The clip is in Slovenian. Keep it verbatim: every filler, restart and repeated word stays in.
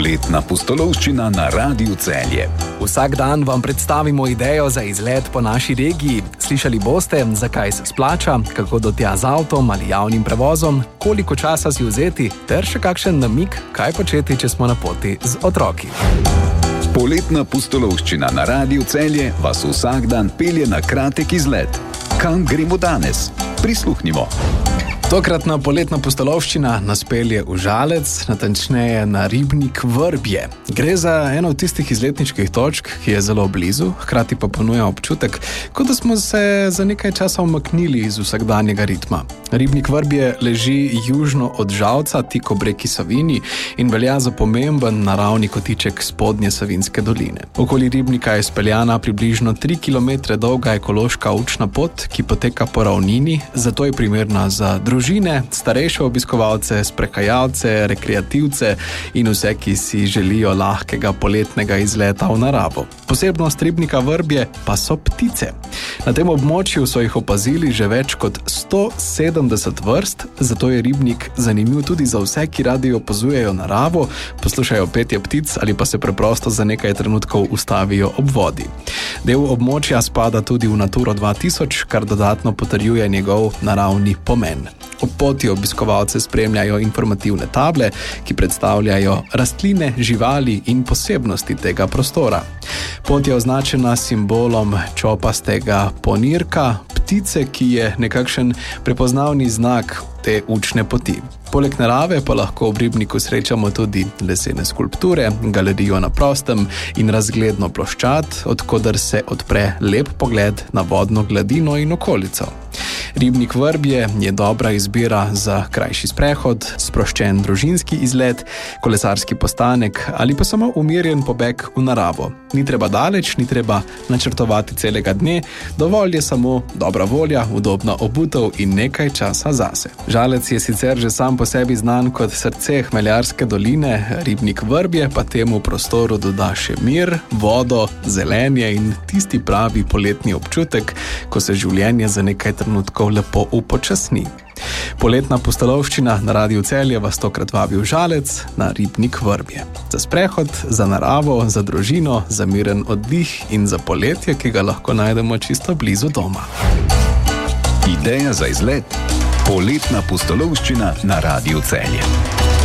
Poletna pustolovščina na Radiu Celje. Vsak dan vam predstavimo idejo za izlet po naši regiji. Slišali boste, zakaj se splača, kako do tja z avtom ali javnim prevozom, koliko časa si vzeti, ter še kakšen namig, kaj početi, če smo na poti z otroki. Poletna pustolovščina na Radiu Celje vas vsak dan pelje na kratek izlet. Kam gremo danes? Prisluhnimo. Tokratna poletna pustolovščina nas pelje v Žalec, natančneje na Ribnik Vrbje. Gre za eno od tistih izletniških točk, ki je zelo blizu, hkrati pa ponuja občutek, kot da smo se za nekaj časa umaknili iz vsakdanjega ritma. Ribnik Vrbje leži južno od Žalca, tik ob reki Savinji in velja za pomemben naravni kotiček spodnje Savinjske doline. Okoli Ribnika je speljana približno tri kilometre dolga ekološka učna pot, ki poteka po ravnini, zato je primerna za družine, starejše obiskovalce, sprehajalce, rekreativce in vse, ki si želijo lahkega poletnega izleta v naravo. Posebnost Ribnika Vrbje pa so ptice. Na tem območju so jih opazili že več kot sto sedemdeset vrst, zato je ribnik zanimiv tudi za vse, ki radi opazujejo naravo, poslušajo petje ptic ali pa se preprosto za nekaj trenutkov ustavijo ob vodi. Del območja spada tudi v Naturo dva tisoč, kar dodatno potrjuje njegov naravni pomen. Ob poti obiskovalce spremljajo informativne table, ki predstavljajo rastline, živali in posebnosti tega prostora. Pot je označena s simbolom čopastega ponirka, ptice, ki je nekakšen prepoznavni znak te učne poti. Poleg narave pa lahko ob ribniku srečamo tudi lesene skulpture, galerijo na prostem in razgledno ploščad, od koder se odpre lep pogled na vodno gladino in okolico. Ribnik Vrbje je dobra izbira za krajši sprehod, sproščen družinski izlet, kolesarski postanek ali pa samo umirjen pobeg v naravo. Ni treba daleč, ni treba načrtovati celega dne, dovolj je samo dobra volja, udobna obutev in nekaj časa zase. Žalec je sicer že sam po sebi znan kot srce Hmeljarske doline, Ribnik Vrbje pa temu prostoru doda še mir, vodo, zelenje in tisti pravi poletni občutek, ko se življenje za nekaj trenutkov lepo upočasni. Poletna pustolovščina na Radiu Celje vas tokrat vabi v Žalec na Ribnik Vrbje. Za sprehod, za naravo, za družino, za miren oddih in za poletje, ki ga lahko najdemo čisto blizu doma. Ideja za izlet? Poletna pustolovščina na Radiu Celje.